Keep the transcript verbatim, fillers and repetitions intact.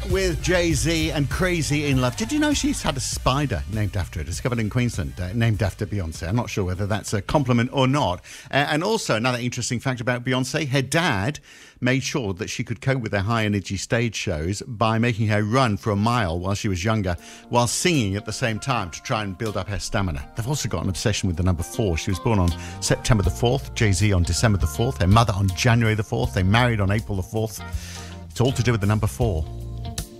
with Jay-Z and Crazy in Love. Did you know she's had a spider named after her, discovered in Queensland, uh, named after Beyonce? I'm not sure whether that's a compliment or not. Uh, and also, another interesting fact about Beyonce, her dad made sure that she could cope with her high-energy stage shows by making her run for a mile while she was younger, while singing at the same time to try and build up her stamina. They've also got an obsession with the number four. She was born on September the fourth, Jay-Z on December the fourth, her mother on January the fourth. They married on April the fourth. It's all to do with the number four.